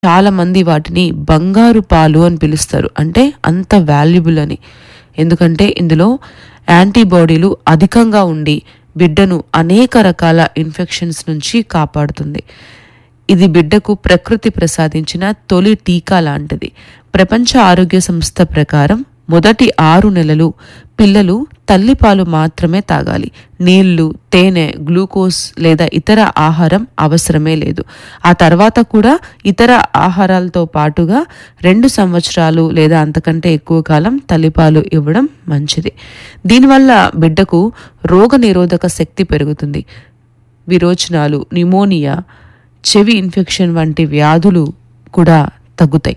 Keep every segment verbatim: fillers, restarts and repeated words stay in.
చాలామంది వాటిని బంగారు పాలు అని పిలుస్తారు. అంటే అంత వాల్యుబుల్ అని. ఎందుకంటే ఇందులో యాంటీబాడీలు అధికంగా ఉండి బిడ్డను అనేక రకాల ఇన్ఫెక్షన్స్ నుంచి కాపాడుతుంది. ఇది బిడ్డకు ప్రకృతి ప్రసాదించిన తొలి టీకా లాంటిది. ప్రపంచ ఆరోగ్య సంస్థ ప్రకారం మొదటి ఆరు నెలలు పిల్లలు తల్లిపాలు మాత్రమే తాగాలి. నీళ్లు, తేనె, గ్లూకోజ్ లేదా ఇతర ఆహారం అవసరమే లేదు. ఆ తర్వాత కూడా ఇతర ఆహారాలతో పాటుగా రెండు సంవత్సరాలు లేదా అంతకంటే ఎక్కువ కాలం తల్లిపాలు ఇవ్వడం మంచిది. దీనివల్ల బిడ్డకు రోగ నిరోధక శక్తి పెరుగుతుంది. విరోచనాలు, న్యూమోనియా, చెవి ఇన్ఫెక్షన్ వంటి వ్యాధులు కూడా తగ్గుతాయి.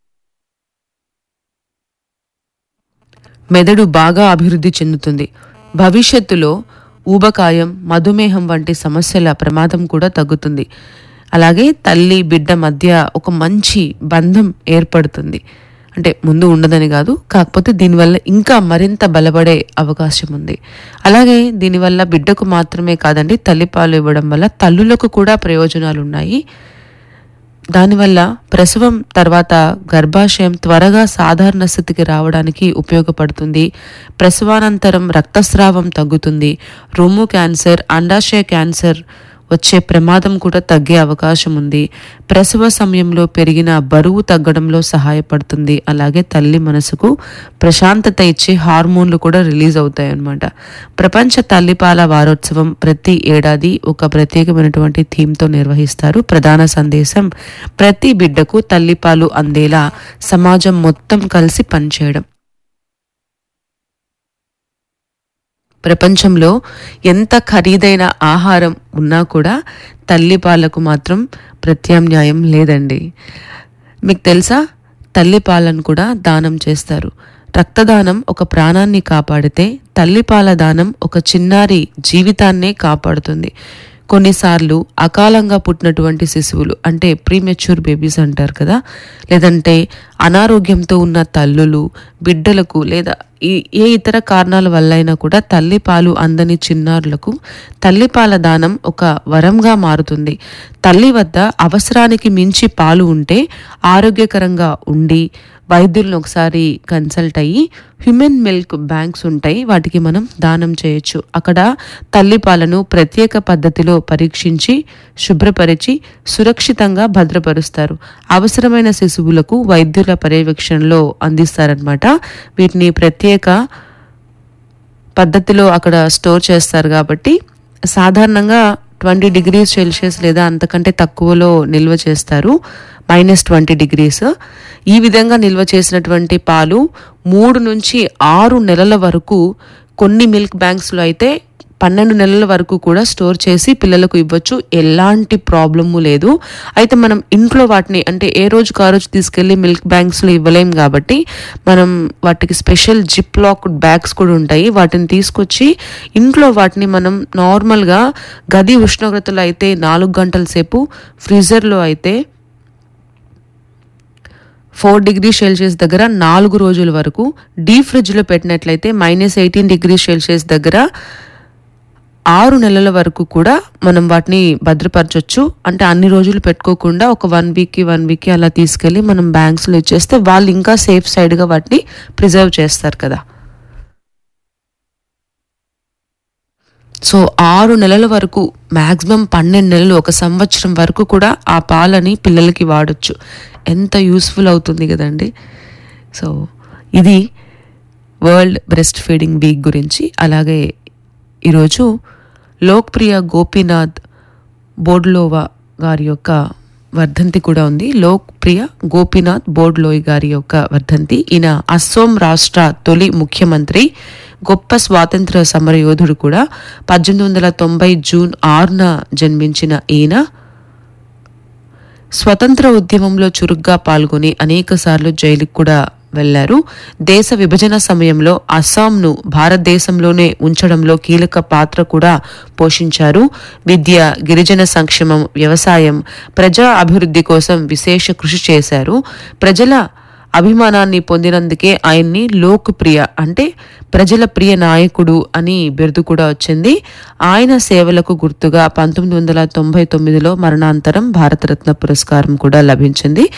మెదడు బాగా అభివృద్ధి చెందుతుంది. భవిష్యత్తులో ఊబకాయం, మధుమేహం వంటి సమస్యల ప్రమాదం కూడా తగ్గుతుంది. అలాగే తల్లి బిడ్డ మధ్య ఒక మంచి బంధం ఏర్పడుతుంది. అంటే ముందు ఉండదని కాదు, కాకపోతే దీనివల్ల ఇంకా మరింత బలపడే అవకాశం ఉంది. అలాగే దీనివల్ల బిడ్డకు మాత్రమే కాదండి, తల్లిపాలు ఇవ్వడం వల్ల తల్లులకు కూడా ప్రయోజనాలు ఉన్నాయి. దానివల్ల ప్రసవం తర్వాత గర్భాశయం త్వరగా సాధారణ స్థితికి రావడానికి ఉపయోగపడుతుంది. ప్రసవానంతరం రక్తస్రావం తగ్గుతుంది. రొమ్ము క్యాన్సర్, అండాశయ క్యాన్సర్ వచ్చే ప్రమాదం కూడా తగ్గే అవకాశం ఉంది. ప్రసవ సమయంలో పెరిగిన బరువు తగ్గడంలో సహాయపడుతుంది. అలాగే తల్లి మనసుకు ప్రశాంతత ఇచ్చే హార్మోన్లు కూడా రిలీజ్ అవుతాయి అన్నమాట. ప్రపంచ తల్లిపాల వారోత్సవం ప్రతి ఏడాది ఒక ప్రత్యేకమైనటువంటి థీమ్తో నిర్వహిస్తారు. ప్రధాన సందేశం ప్రతి బిడ్డకు తల్లిపాలు అందేలా సమాజం మొత్తం కలిసి పనిచేయడం. ప్రపంచంలో ఎంత ఖరీదైన ఆహారం ఉన్నా కూడా తల్లిపాలకు మాత్రం ప్రత్యామ్నాయం లేదండి. మీకు తెలుసా, తల్లిపాలను కూడా దానం చేస్తారు. రక్తదానం ఒక ప్రాణాన్ని కాపాడితే తల్లిపాల దానం ఒక చిన్నారి జీవితాన్నే కాపాడుతుంది. కొన్నిసార్లు అకాలంగా పుట్టినటువంటి శిశువులు, అంటే ప్రీమెచ్యూర్ బేబీస్ అంటారు కదా, లేదంటే అనారోగ్యంతో ఉన్న తల్లులు బిడ్డలకు లేదా ఏ ఇతర కారణాల వల్ల అయినా కూడా తల్లిపాలు అందని చిన్నారులకు తల్లిపాల దానం ఒక వరంగా మారుతుంది. తల్లి వద్ద అవసరానికి మించి పాలు ఉంటే ఆరోగ్యకరంగా ఉండి వైద్యులను ఒకసారి కన్సల్ట్ అయ్యి హ్యూమన్ మిల్క్ బ్యాంక్స్ ఉంటాయి, వాటికి మనం దానం చేయొచ్చు. అక్కడ తల్లిపాలను ప్రత్యేక పద్ధతిలో పరీక్షించి శుభ్రపరిచి సురక్షితంగా భద్రపరుస్తారు. అవసరమైన శిశువులకు వైద్యుల పర్యవేక్షణలో అందిస్తారనమాట. వీటిని ప్రత్యేక పద్ధతిలో అక్కడ స్టోర్ చేస్తారు కాబట్టి సాధారణంగా ట్వంటీ డిగ్రీస్ సెల్సియస్ లేదా అంతకంటే తక్కువలో నిల్వ చేస్తారు, మైనస్ ట్వంటీ డిగ్రీస్. ఈ విధంగా నిల్వ చేసినటువంటి పాలు మూడు నుంచి ఆరు నెలల వరకు, కొన్ని మిల్క్ బ్యాంక్స్లో అయితే పన్నెండు నెలల వరకు కూడా స్టోర్ చేసి పిల్లలకు ఇవ్వచ్చు. ఎలాంటి ప్రాబ్లము లేదు. అయితే మనం ఇంట్లో వాటిని అంటే ఏ రోజుకు ఆ రోజు తీసుకెళ్ళి మిల్క్ బ్యాంక్స్లో ఇవ్వలేం కాబట్టి మనం వాటికి స్పెషల్ జిప్ లాక్డ్ బ్యాగ్స్ కూడా ఉంటాయి. వాటిని తీసుకొచ్చి ఇంట్లో వాటిని మనం నార్మల్గా గది ఉష్ణోగ్రతలో అయితే నాలుగు గంటల సేపు, ఫ్రీజర్లో అయితే ఫోర్ డిగ్రీ సెల్సియస్ దగ్గర నాలుగు రోజుల వరకు, డీప్ ఫ్రిడ్జ్లో పెట్టినట్లయితే మైనస్ ఎయిటీన్ డిగ్రీ సెల్సియస్ దగ్గర ఆరు నెలల వరకు కూడా మనం వాటిని భద్రపరచవచ్చు. అంటే అన్ని రోజులు పెట్టుకోకుండా ఒక వన్ వీక్కి వన్ వీక్కి అలా తీసుకెళ్ళి మనం బ్యాంక్స్లో ఇచ్చేస్తే వాళ్ళు ఇంకా సేఫ్ సైడ్గా వాటిని ప్రిజర్వ్ చేస్తారు కదా. సో ఆరు నెలల వరకు, మ్యాక్సిమం పన్నెండు నెలలు, ఒక సంవత్సరం వరకు కూడా ఆ పాలని పిల్లలకి వాడచ్చు. ఎంత యూస్ఫుల్ అవుతుంది కదండి. సో ఇది వరల్డ్ బ్రెస్ట్ ఫీడింగ్ వీక్ గురించి. అలాగే ఈరోజు లోక్ప్రియ గోపీనాథ్ బోడ్లోవా గారి యొక్క వర్ధంతి కూడా ఉంది. లోక్ప్రియ గోపీనాథ్ బోడ్లోయ్ గారి యొక్క వర్ధంతి. ఈయన అస్సోం రాష్ట్ర తొలి ముఖ్యమంత్రి, గొప్ప స్వాతంత్ర సమరయోధుడు కూడా. పద్దెనిమిది వందల తొంభై జూన్ ఆరున జన్మించిన ఈయన స్వతంత్ర ఉద్యమంలో చురుగ్గా పాల్గొని అనేక సార్లు జైలుకు కూడా వెళ్లారు. దేశ విభజన సమయంలో అస్సాంను భారతదేశంలోనే ఉంచడంలో కీలక పాత్ర కూడా పోషించారు. విద్య, గిరిజన సంక్షేమం, వ్యవసాయం, ప్రజా అభివృద్ధి కోసం విశేష కృషి చేశారు. ప్రజల అభిమానాన్ని పొందినందుకే ఆయన్ని లోక్ప్రియ అంటే ప్రజల ప్రియ నాయకుడు అని బిరుదు కూడా వచ్చింది. ఆయన సేవలకు గుర్తుగా పంతొమ్మిది వందల తొంభై తొమ్మిదిలో మరణాంతరం భారతరత్న పురస్కారం కూడా లభించింది.